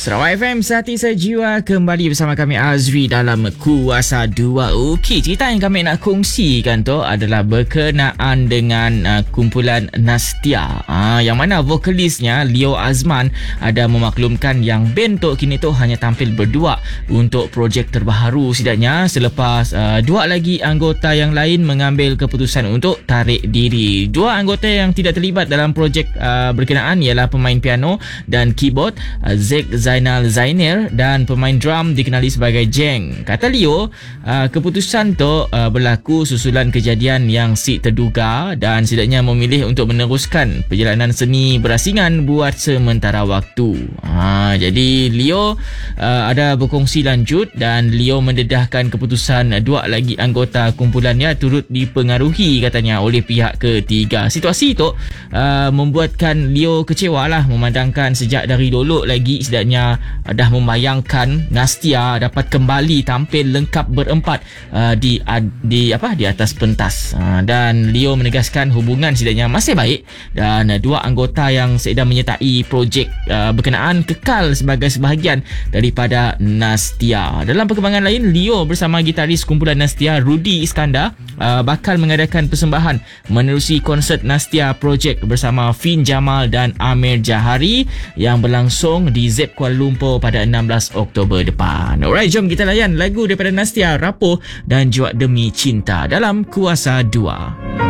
Sarawak FM Sehati Sejiwa kembali bersama kami Azri dalam Kuasa 2. Okey, cerita yang kami nak kongsikan tu adalah berkenaan dengan kumpulan Nastia. Yang mana vokalisnya Leo Azman ada memaklumkan yang band tu kini tu hanya tampil berdua untuk projek terbaru setidaknya selepas dua lagi anggota yang lain mengambil keputusan untuk tarik diri. Dua anggota yang tidak terlibat dalam projek berkenaan ialah pemain piano dan keyboard Zek Zainal Zainir dan pemain drum dikenali sebagai Jeng. Kata Leo, keputusan tu berlaku susulan kejadian yang si terduga dan setidaknya memilih untuk meneruskan perjalanan seni berasingan buat sementara waktu. Jadi Leo ada berkongsi lanjut dan Leo mendedahkan keputusan dua lagi anggota kumpulannya turut dipengaruhi katanya oleh pihak ketiga. Situasi itu membuatkan Leo kecewa lah, memandangkan sejak dari dulu lagi setidaknya dah membayangkan Nastia dapat kembali tampil lengkap berempat di atas pentas. Dan Leo menegaskan hubungan setidaknya masih baik dan dua anggota yang sedang menyertai projek berkenaan kekal sebagai sebahagian daripada Nastia. Dalam perkembangan lain, Leo bersama gitaris kumpulan Nastia Rudy Iskandar bakal mengadakan persembahan menerusi konsert Nastia Project bersama Fin Jamal dan Amir Jahari yang berlangsung di ZEP Kuala Lumpur pada 16 Oktober depan. Alright, jom kita layan lagu daripada Nastia, Rapuh dan Juak Demi Cinta dalam Kuasa 2.